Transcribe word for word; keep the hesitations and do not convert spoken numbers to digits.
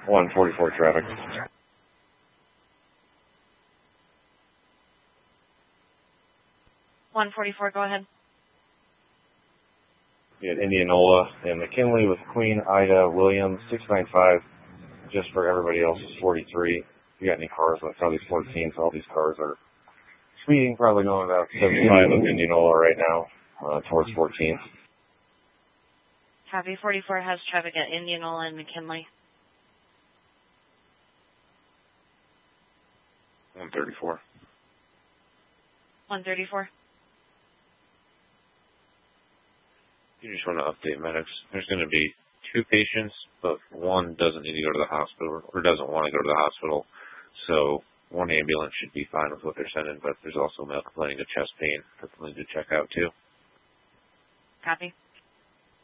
one forty-four traffic. one forty-four, go ahead. You had Indianola and McKinley with Queen Ida Williams, six nine five. Just for everybody else is forty-three. If you got any cars, that's probably fourteen, so all these cars are speeding, probably going about seventy-five of Indianola right now, uh, towards fourteen. Copy, forty-four has traffic at Indianola and McKinley. one thirty-four. one thirty-four. You just want to update medics. There's going to be two patients, but one doesn't need to go to the hospital or doesn't want to go to the hospital. So one ambulance should be fine with what they're sending, but there's also a male complaining of chest pain that they'll need to check out too. Copy.